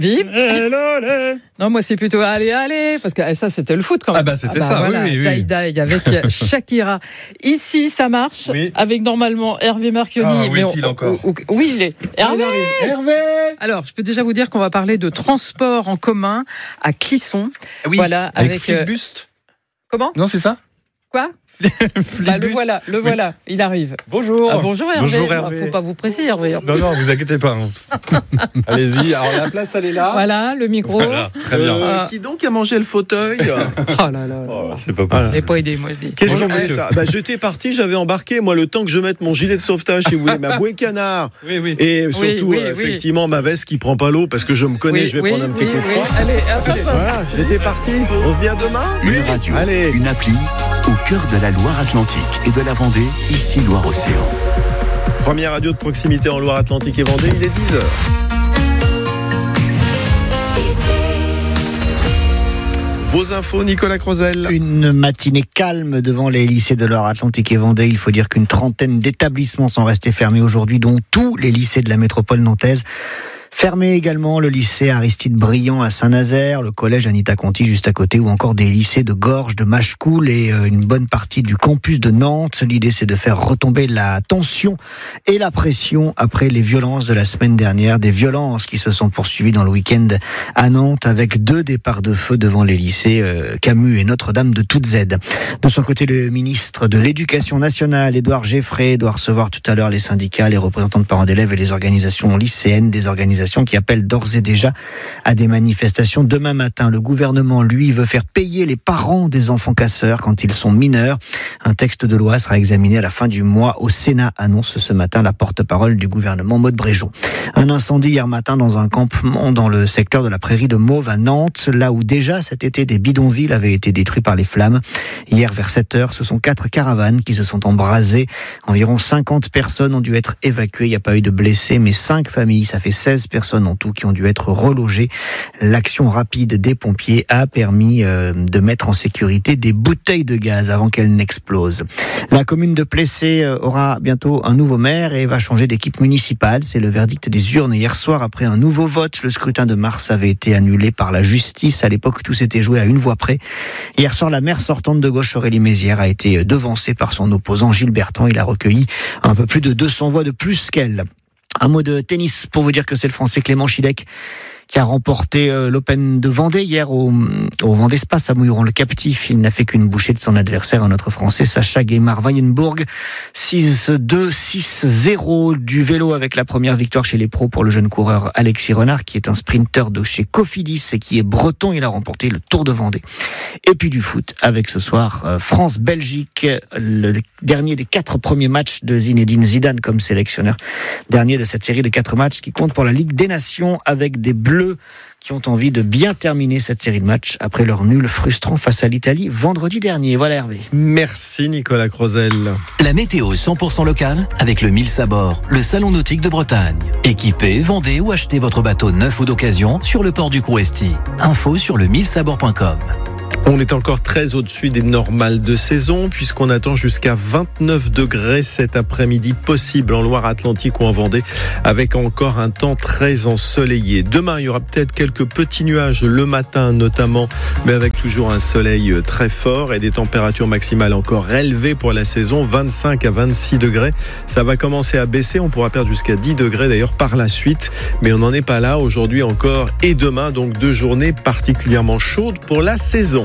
Vive. Non, moi c'est plutôt allez, parce que ça c'était le foot quand même. Ah bah c'était ça, voilà, oui. Die avec Shakira. Ici ça marche, oui. Avec normalement Hervé Marchionni. Où est-il encore ? Oui, il est. Hervé. Alors, je peux déjà vous dire qu'on va parler de transport en commun à Clisson. Oui, voilà, avec Flixbus. Comment ? Non, c'est ça ? Quoi ? Le voilà, il arrive. Bonjour. Bonjour Hervé. Bonjour Hervé. Faut pas vous presser Hervé. Non, vous inquiétez pas. Allez-y, alors la place elle est là. Voilà, le micro. Voilà, très bien. Qui donc a mangé le fauteuil ? Oh là là. C'est pas possible. C'est pas aidé, moi je dis. Qu'est-ce qu'on fait ça ? J'étais parti, j'avais embarqué, moi, le temps que je mette mon gilet de sauvetage, si vous voulez, ma bouée canard. Oui. Et surtout, effectivement, ma veste qui prend pas l'eau, parce que je me connais, je vais prendre un petit coup de froid. Allez, voilà, j'étais parti. On se dit à demain. Une radio, une appli, au cœur de la Loire-Atlantique et de la Vendée, ici Loire-Océan. Première radio de proximité en Loire-Atlantique et Vendée, il est 10h. Vos infos, Nicolas Crozel. Une matinée calme devant les lycées de Loire-Atlantique et Vendée. Il faut dire qu'une trentaine d'établissements sont restés fermés aujourd'hui, dont tous les lycées de la métropole nantaise. Fermé également le lycée Aristide Briand à Saint-Nazaire, le collège Anita Conti juste à côté, ou encore des lycées de Gorges, de Machecoul et une bonne partie du campus de Nantes. L'idée, c'est de faire retomber la tension et la pression après les violences de la semaine dernière, des violences qui se sont poursuivies dans le week-end à Nantes avec 2 départs de feu devant les lycées Camus et Notre-Dame de Toutes Aides. De son côté, le ministre de l'Éducation nationale, Édouard Geffray, doit recevoir tout à l'heure les syndicats, les représentants de parents d'élèves et les organisations lycéennes, des organisations qui appellent d'ores et déjà à des manifestations demain matin. Le gouvernement, lui, veut faire payer les parents des enfants casseurs quand ils sont mineurs. Un texte de loi sera examiné à la fin du mois au Sénat, annonce ce matin la porte-parole du gouvernement, Maude Bréjon. Un incendie hier matin dans un campement dans le secteur de la prairie de Mauve à Nantes, là où déjà cet été des bidonvilles avaient été détruits par les flammes. Hier vers 7h, ce sont 4 caravanes qui se sont embrasées. Environ 50 personnes ont dû être évacuées. Il n'y a pas eu de blessés, mais 5 familles, ça fait 16 personnes en tout qui ont dû être relogées. L'action rapide des pompiers a permis de mettre en sécurité des bouteilles de gaz avant qu'elles n'explosent. La commune de Plessé aura bientôt un nouveau maire et va changer d'équipe municipale. C'est le verdict des urnes hier soir après un nouveau vote. Le scrutin de mars avait été annulé par la justice. À l'époque, tout s'était joué à une voix près. Hier soir, la maire sortante de gauche, Aurélie Mézières, a été devancée par son opposant Gilles Bertrand. Il a recueilli un peu plus de 200 voix de plus qu'elle. Un mot de tennis pour vous dire que c'est le Français Clément Chidec qui a remporté l'Open de Vendée hier au Vendée Space à Mouilleron-le-Captif. Il n'a fait qu'une bouchée de son adversaire, un autre Français, Sacha Guémard-Weyenbourg. 6-2, 6-0 du vélo avec la première victoire chez les pros pour le jeune coureur Alexis Renard, qui est un sprinter de chez Cofidis et qui est breton. Il a remporté le Tour de Vendée. Et puis du foot avec ce soir France-Belgique, le dernier des 4 premiers matchs de Zinedine Zidane comme sélectionneur. Dernier de cette série de 4 matchs qui compte pour la Ligue des Nations avec des Bleus qui ont envie de bien terminer cette série de matchs après leur nul frustrant face à l'Italie vendredi dernier. Voilà Hervé. Merci Nicolas Crozel. La météo 100% locale avec le Mills à bord, le salon nautique de Bretagne. Équipez, vendez ou achetez votre bateau neuf ou d'occasion sur le port du Crouesti. Info sur le millsabord.com. On est encore très au-dessus des normales de saison puisqu'on attend jusqu'à 29 degrés cet après-midi possible en Loire-Atlantique ou en Vendée avec encore un temps très ensoleillé. Demain, il y aura peut-être quelques petits nuages le matin notamment, mais avec toujours un soleil très fort et des températures maximales encore élevées pour la saison, 25 à 26 degrés. Ça va commencer à baisser, on pourra perdre jusqu'à 10 degrés d'ailleurs par la suite, mais on n'en est pas là aujourd'hui encore et demain, donc 2 journées particulièrement chaudes pour la saison.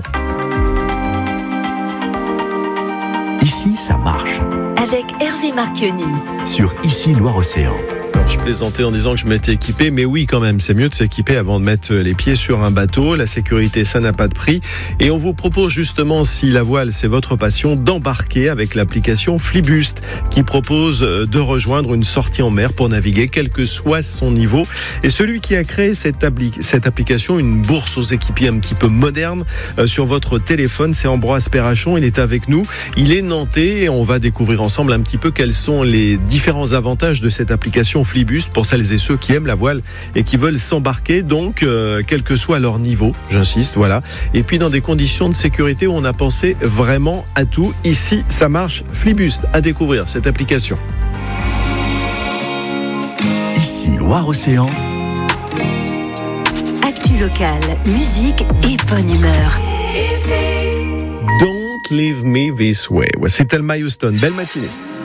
Ici, ça marche. Avec Hervé Marchionni. Sur Ici Loire-Océan. Alors, je plaisantais en disant que je m'étais équipé, mais oui, quand même, c'est mieux de s'équiper avant de mettre les pieds sur un bateau. La sécurité, ça n'a pas de prix. Et on vous propose justement, si la voile, c'est votre passion, d'embarquer avec l'application Flibust, qui propose de rejoindre une sortie en mer pour naviguer, quel que soit son niveau. Et celui qui a créé cette application, une bourse aux équipiers un petit peu moderne, sur votre téléphone, c'est Ambroise Perrachon. Il est avec nous. Il est nantais et on va découvrir ensemble un petit peu quels sont les différents avantages de cette application Flibust pour celles et ceux qui aiment la voile et qui veulent s'embarquer, donc quel que soit leur niveau, j'insiste, voilà. Et puis dans des conditions de sécurité où on a pensé vraiment à tout. Ici, ça marche. Flibust, à découvrir cette application. Ici Loire-Océan. L'actu locale, musique et bonne humeur. Don't leave me this way. Voici Thelma Houston. Belle matinée.